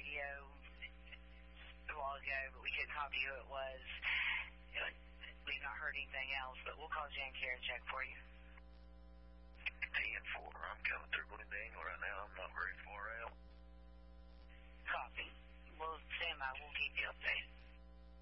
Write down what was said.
radio a while ago, but we couldn't copy who it was. We've not heard anything else, but we'll call Jan Care and check for you.